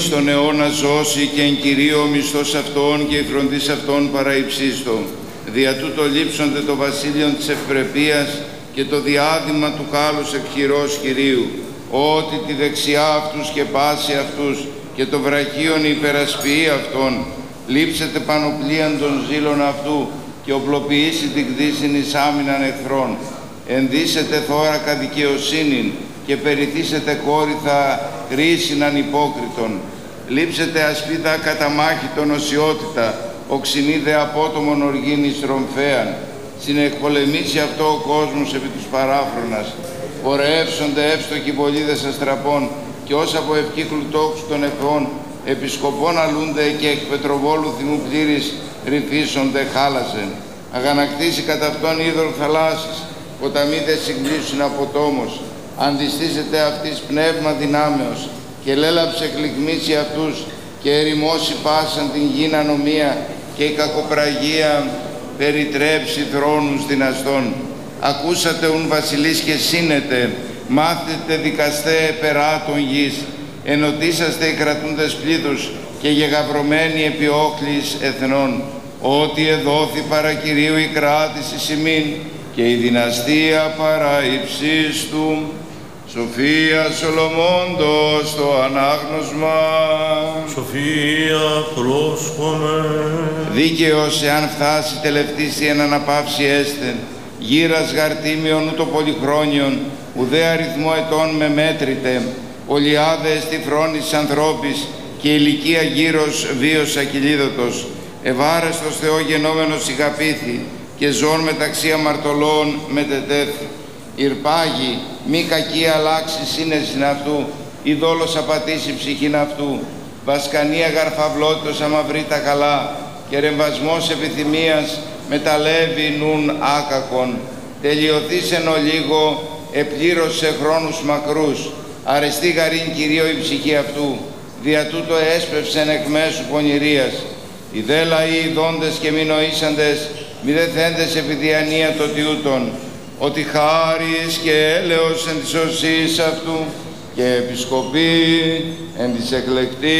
στον αιώνα ζώσει και εν Κυρίω μισθός αυτών και η φροντίς αυτών παραϊψίστο. Δια τούτο λείψονται το βασίλειον της ευπρεπείας και το διάδημα του κάλους εκχειρός Κυρίου, ότι τη δεξιά αυτούς και πάση αυτούς και το βραχίον υπερασποιεί αυτών, λείψετε πανοπλίαν των ζήλων αυτού και οπλοποιήσει την κτήσιν εις άμυναν εχθρών. Ενδύσετε θώρακα δικαιοσύνην και περιθύσετε κόρυθα κρίσιν ανυπόκριτον. Λείψετε ασπίδα καταμάχητον οσιότητα, οξυνίδε απότομον οργήν εις ρομφέαν. Συνεκπολεμήσει αυτό ο κόσμος επί τους παράφρονας. Πορεύσονται εύστοχοι πολίδες αστραπών και ως από ευκύκλου τόξου των εφών, επισκοπών αλούνται και εκ πετροβόλου θυμού πλήρης ρυθίσονται χάλασεν. Αγανακτήσει κατά αυτόν είδωρ θαλάσσης, ποταμοί δε συγκλήσουν από τόμος. Αντιστήσετε αυτής πνεύμα δυνάμεως και λέλαψε γλυκμίσει αυτούς και ερημώσει πάσαν την γην ανομία και η κακοπραγία περιτρέψει θρόνους δυναστών. Ακούσατε ουν βασιλείς και σύνετε, μάθετε δικαστέ περάτων γης, ενωτήσαστε οι κρατούντες πλήθους και γεγαυρωμένοι επί όχλης εθνών, ότι εδόθη παρά Κυρίου η κράτηση ημίν και η δυναστεία παρά υψίστου. Σοφία Σολομώντος το ανάγνωσμα. Σοφία πρόσχομαι. Δίκαιος εάν φτάσει τελευτήσει εν αναπαύση έστεν, γύρας γαρτίμιον ούτω πολυχρόνιον, ουδέ αριθμό ετών με μέτρητε, πολυάδες τη φρόνης ανθρώπης και ηλικία γύρος βίος ακυλίδωτος, ευάρεστος Θεό γενόμενος ηγαπήθη και ζών μεταξύ αμαρτωλών μετετέθη. Ηρπάγει, μη κακή αλλάξει σύνεσιν αυτού, ή δόλος απατήσει ψυχήν αυτού, βασκανία γαρφαυλότητος αμαυρεί τα καλά, και ρεμβασμός επιθυμίας μεταλλεύει νουν άκακον. Τελειωθείς εν ολίγο, επλήρωσε χρόνους μακρούς, αρεστή γαρήν Κυρίω η ψυχή αυτού, δια τούτο έσπευσεν εκ μέσου πονηρίας. Οι δε λαοί ειδώντες και μη νοήσαντες, μη δε θέντες επί διανία το τιούτον, ότι χάρις και έλεος εν της οσής αυτού και επισκοπή εν της εκλεκτής